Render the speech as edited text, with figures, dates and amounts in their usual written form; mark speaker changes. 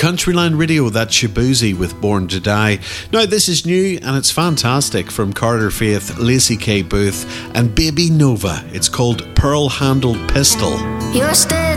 Speaker 1: Countryline Radio, that's Shabuzi with Born to Die. Now, this is new and it's fantastic from Carter Faith, Lacey K. Booth, and Baby Nova. It's called Pearl Handled Pistol.
Speaker 2: You're still